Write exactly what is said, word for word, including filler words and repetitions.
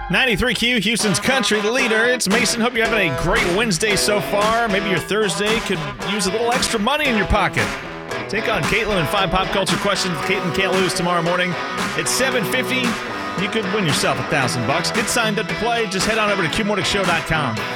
ninety-three Q, Houston's country leader. It's Mason. Hope you're having a great Wednesday so far. Maybe your Thursday could use a little extra money in your pocket. Take on Caitlin and five pop culture questions. Caitlin can't lose tomorrow morning at seven fifty. You could win yourself a thousand bucks. Get signed up to play. Just head on over to Q morning show dot com.